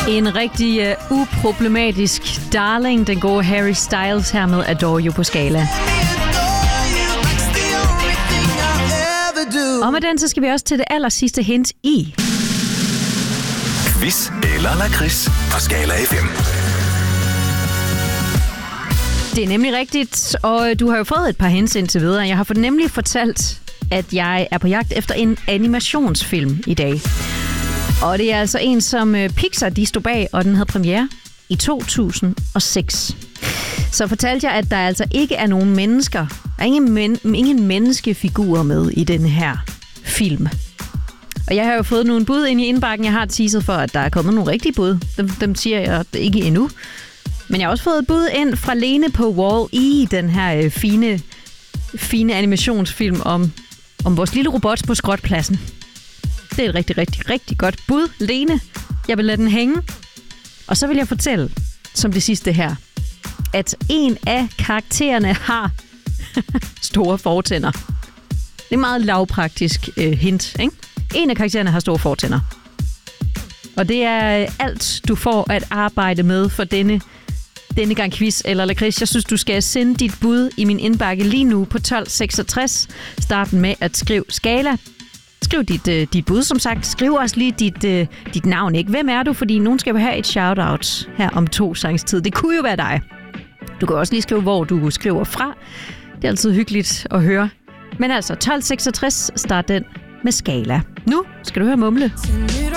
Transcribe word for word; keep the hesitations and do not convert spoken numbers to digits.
En rigtig uh, uproblematisk darling, den gode Harry Styles her med Adore You på Skala. Og med den, så skal vi også til det aller sidste hint i Quiz eller lakrids på Skala F M. Det er nemlig rigtigt, og du har jo fået et par hints indtil videre. Jeg har for nemlig fortalt, at jeg er på jagt efter en animationsfilm i dag. Og det er altså en, som Pixar de stod bag, og den havde premiere i to tusind og seks. Så fortalte jeg, at der altså ikke er nogen mennesker, der er ingen, men, ingen menneskefigurer med i den her film. Og jeg har jo fået nogle bud ind i indbakken. Jeg har teaset for, at der er kommet nogle rigtige bud. Dem, dem siger jeg ikke endnu. Men jeg har også fået et bud ind fra Lene på Wall-E, den her øh, fine, fine animationsfilm om, om vores lille robot på skrotpladsen. Det er et rigtig, rigtig, rigtig godt bud, Lene. Jeg vil lade den hænge. Og så vil jeg fortælle, som det sidste her, at en af karaktererne har store fortænder. Det er meget lavpraktisk øh, hint, ikke? En af karaktererne har store fortænder. Og det er alt, du får at arbejde med for denne, denne gang quiz eller lakrids. Jeg synes, du skal sende dit bud i min indbakke lige nu på tolv seksogtres. Start med at skrive Skala. Skriv dit, uh, dit bud, som sagt. Skriv også lige dit, uh, dit navn, ikke? Hvem er du? Fordi nogen skal jo have et shout-out her om to sangs tid. Det kunne jo være dig. Du kan også lige skrive, hvor du skriver fra. Det er altid hyggeligt at høre. Men altså, tolv seksogtres, start den med Skala. Nu skal du høre Mumle.